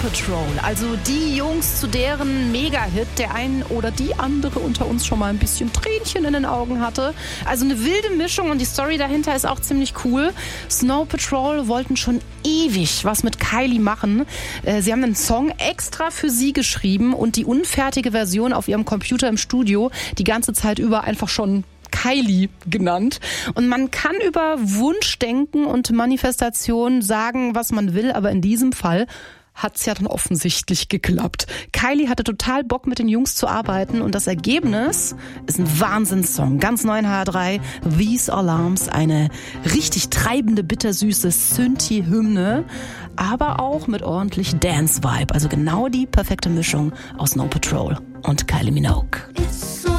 Patrol, also die Jungs, zu deren Mega-Hit der ein oder die andere unter uns schon mal ein bisschen Tränchen in den Augen hatte. Also eine wilde Mischung und die Story dahinter ist auch ziemlich cool. Snow Patrol wollten schon ewig was mit Kylie machen. Sie haben einen Song extra für sie geschrieben und die unfertige Version auf ihrem Computer im Studio die ganze Zeit über einfach schon Kylie genannt. Und man kann über Wunschdenken und Manifestation sagen, was man will, aber in diesem Fall hat's ja dann offensichtlich geklappt. Kylie hatte total Bock, mit den Jungs zu arbeiten und das Ergebnis ist ein Wahnsinnssong. Ganz neu in HR3, These Alarms, eine richtig treibende, bittersüße Synthie-Hymne, aber auch mit ordentlich Dance-Vibe. Also genau die perfekte Mischung aus Snow Patrol und Kylie Minogue.